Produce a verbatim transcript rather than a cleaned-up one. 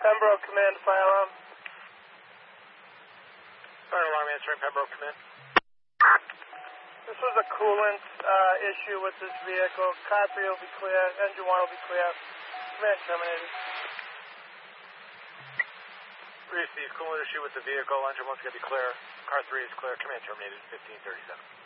Pembroke Command, fire alarm. Fire alarm answering Pembroke Command. This was a coolant uh, issue with this vehicle. Car three will be clear, engine one will be clear. Command terminated. Received coolant issue with the vehicle, engine one's going to be clear. Car three is clear, command terminated, fifteen thirty-seven.